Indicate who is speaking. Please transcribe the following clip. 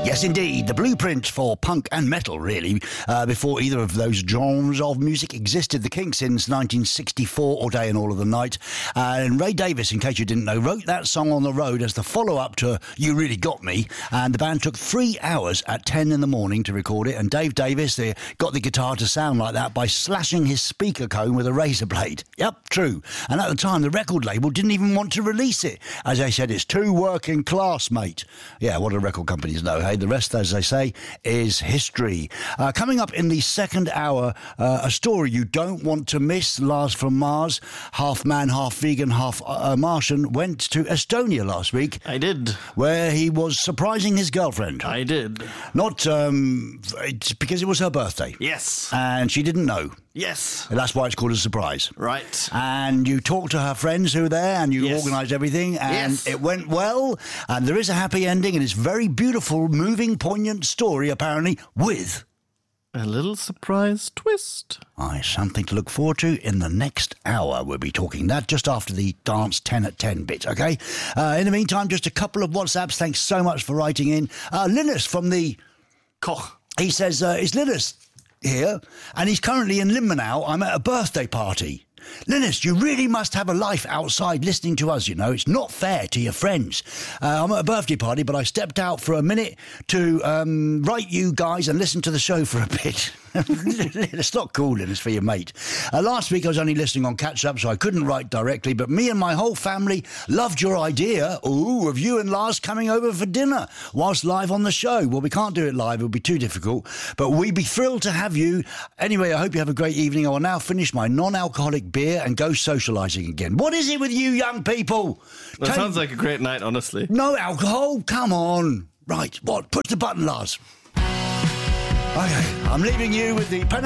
Speaker 1: Yes, indeed. The blueprint for punk and metal, really, before either of those genres of music existed. The Kinks since 1964, All Day and All of the Night. And Ray Davies, in case you didn't know, wrote that song On the Road as the follow-up to You Really Got Me. And the band took 3 hours at 10 in the morning to record it. And Dave Davies got the guitar to sound like that by slashing his speaker cone with a razor blade. Yep, true. And at the time, the record label didn't even want to release it. As they said, it's too working class, mate. Yeah, what do record companies know, hey? The rest, as they say, is history. Coming up in the second hour, a story you don't want to miss. Lars from Mars, half man, half vegan, half Martian, went to Estonia last week.
Speaker 2: I did.
Speaker 1: Where he was surprising his girlfriend.
Speaker 2: I did.
Speaker 1: Not it's because it was her birthday.
Speaker 2: Yes.
Speaker 1: And she didn't know.
Speaker 2: Yes.
Speaker 1: And that's why it's called a surprise.
Speaker 2: Right.
Speaker 1: And you talked to her friends who were there and you organised everything and it went well and there is a happy ending and it's very beautiful, moving, poignant story apparently with
Speaker 2: a little surprise twist.
Speaker 1: Something to look forward to in the next hour. We'll be talking that just after the dance 10 at 10 bit, okay? In the meantime, just a couple of WhatsApps. Thanks so much for writing in. Linus from the
Speaker 2: Koch.
Speaker 1: He says, it's Linus here, and he's currently in Limmenau. I'm at a birthday party. Linus, you really must have a life outside listening to us, you know. It's not fair to your friends. I'm at a birthday party, but I stepped out for a minute to write you guys and listen to the show for a bit. It's not cool, Linus, for your mate. Last week I was only listening on catch-up, so I couldn't write directly, but me and my whole family loved your idea, of you and Lars coming over for dinner whilst live on the show. Well, we can't do it live. It would be too difficult, but we'd be thrilled to have you. Anyway, I hope you have a great evening. I will now finish my non-alcoholic beer and go socialising again. What is it with you young people?
Speaker 2: That sounds like a great night, honestly.
Speaker 1: No alcohol? Come on. Right, what? Push the button, Lars. Okay, I'm leaving you with the